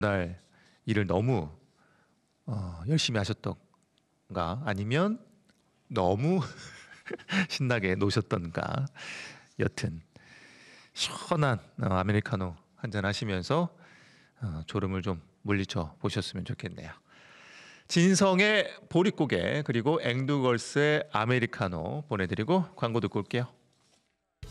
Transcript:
날 일을 너무 열심히 하셨던가 아니면 너무 신나게 노셨던가 여튼 시원한 아메리카노 한잔 하시면서 졸음을 좀 물리쳐 보셨으면 좋겠네요. 진성의 보릿고개 그리고 앵두걸스의 아메리카노 보내드리고 광고 듣고 올게요.